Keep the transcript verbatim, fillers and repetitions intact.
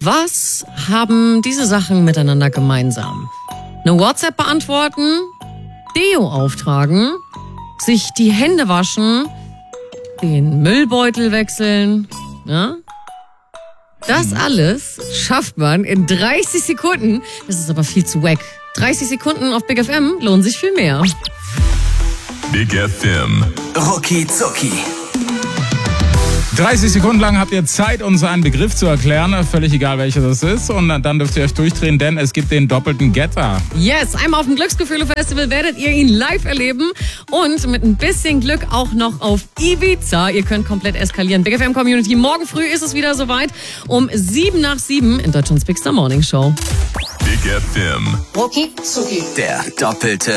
Was haben diese Sachen miteinander gemeinsam? Eine WhatsApp beantworten, Deo auftragen, sich die Hände waschen, den Müllbeutel wechseln, ja? Das alles schafft man in dreißig Sekunden. Das ist aber viel zu wack. dreißig Sekunden auf Big F M lohnen sich viel mehr. Big F M. Rucki Zucki. dreißig Sekunden lang habt ihr Zeit, uns einen Begriff zu erklären, völlig egal welcher das ist. Und dann dürft ihr euch durchdrehen, denn es gibt den doppelten Getter. Yes, einmal auf dem Glücksgefühle-Festival werdet ihr ihn live erleben und mit ein bisschen Glück auch noch auf Ibiza. Ihr könnt komplett eskalieren. Big F M Community, morgen früh ist es wieder soweit um sieben nach sieben in Deutschlands Big Star Morning Show. Big F M. Rucki Zucki. Der doppelte